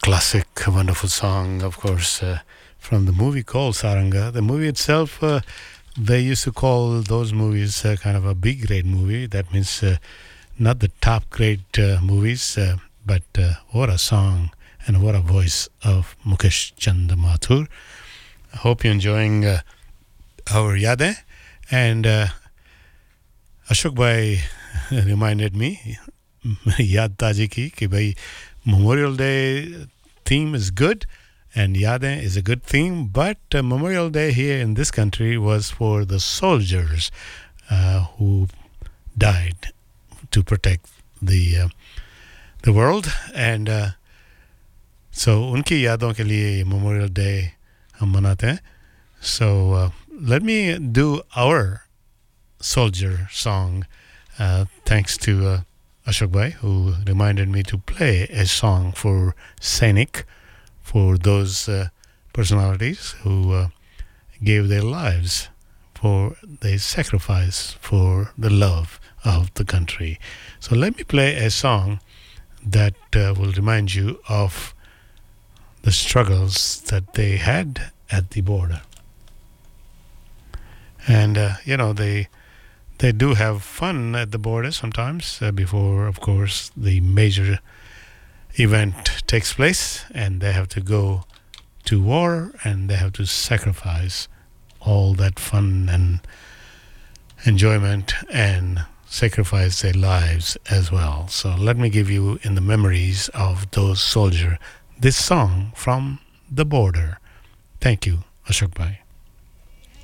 classic, wonderful song, of course, from the movie called Saranga. The movie itself, they used to call those movies kind of a B grade movie. That means not the top grade movies, but what a song and what a voice of Mukesh Chand Mathur. I hope you're enjoying our Yade. And Ashok Bhai reminded me, Yaad Taji ki bhai, Memorial Day theme is good and Yadein is a good theme, but Memorial Day here in this country was for the soldiers who died to protect the world, and so उनकी यादों के लिए Memorial Day हम मनाते हैं. So let me do our soldier song, thanks to Ashok Bhai, who reminded me to play a song for Sainik, for those personalities who gave their lives for the sacrifice for the love of the country. So let me play a song that will remind you of the struggles that they had at the border. And, they do have fun at the border sometimes before, of course, the major event takes place, and they have to go to war and they have to sacrifice all that fun and enjoyment and sacrifice their lives as well. So let me give you, in the memories of those soldiers, this song from the border. Thank you, Ashok Bhai.